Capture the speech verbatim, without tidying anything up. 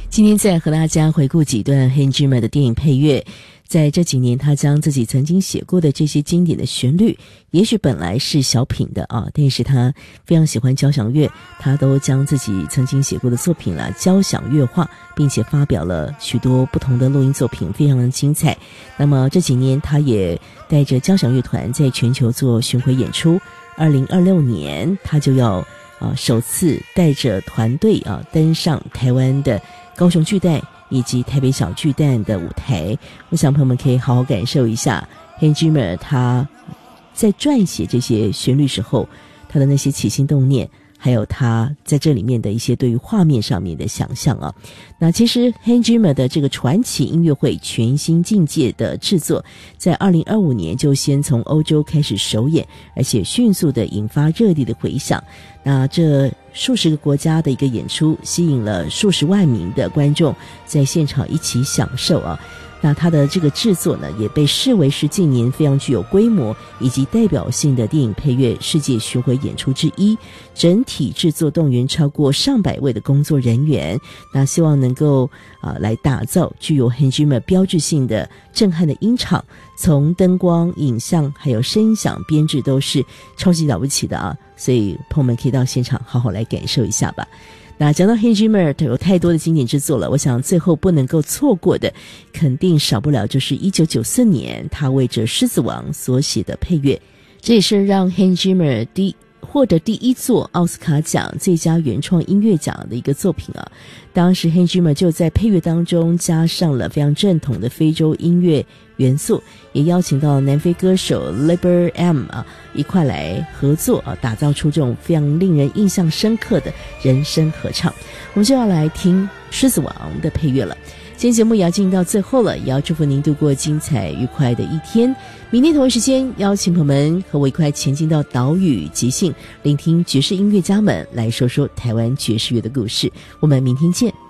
今天再和大家回顾几段 Hans Zimmer 的电影配乐。在这几年，他将自己曾经写过的这些经典的旋律，也许本来是小品的啊，但是他非常喜欢交响乐，他都将自己曾经写过的作品啦交响乐化，并且发表了许多不同的录音作品，非常的精彩。那么这几年，他也带着交响乐团在全球做巡回演出。二零二六年，他就要啊首次带着团队啊登上台湾的高雄巨蛋以及台北小巨蛋的舞台。我想朋友们可以好好感受一下 Hans Zimmer 他在撰写这些旋律时候他的那些起心动念，还有他在这里面的一些对于画面上面的想象啊。那其实 Hans Zimmer 的这个传奇音乐会全新境界的制作，在二零二五年就先从欧洲开始首演，而且迅速的引发热烈的回响。那这数十个国家的一个演出，吸引了数十万名的观众在现场一起享受啊。那它的这个制作呢，也被视为是近年非常具有规模以及代表性的电影配乐世界巡回演出之一。整体制作动员超过上百位的工作人员，那希望能够啊、呃、来打造具有 Hans Zimmer 标志性的震撼的音场，从灯光、影像还有声响编制都是超级了不起的啊！所以朋友们可以到现场好好来感受一下吧。那讲到 Hans Zimmer 有太多的经典之作了，我想最后不能够错过的，肯定少不了就是一九九四年他为着《狮子王》所写的配乐，这也是让 Hans Zimmer 第获得第一座奥斯卡奖最佳原创音乐奖的一个作品啊。当时 Hans Zimmer 就在配乐当中加上了非常正统的非洲音乐元素，也邀请到南非歌手 Liber M 啊一块来合作啊，打造出这种非常令人印象深刻的人声合唱。我们就要来听《狮子王》的配乐了。今天节目也要进行到最后了，也要祝福您度过精彩愉快的一天。明天同一时间，邀请朋友们和我一块前进到岛屿即兴，聆听爵士音乐家们来说说台湾爵士乐的故事。我们明天见。